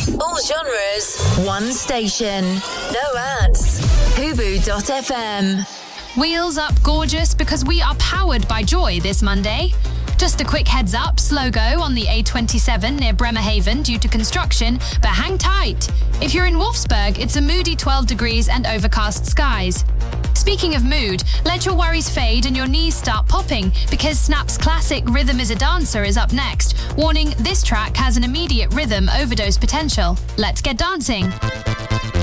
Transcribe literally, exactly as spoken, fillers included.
All genres, one station. No ads. Hubu dot f m. Wheels up gorgeous because we are powered by joy this Monday. Just a quick heads up, slow go on the A twenty-seven near Bremerhaven due to construction, but hang tight. If you're in Wolfsburg, it's a moody twelve degrees and overcast skies. Speaking of mood, let your worries fade and your knees start popping because Snap's classic Rhythm is a Dancer is up next, warning this track has an immediate rhythm overdose potential. Let's get dancing.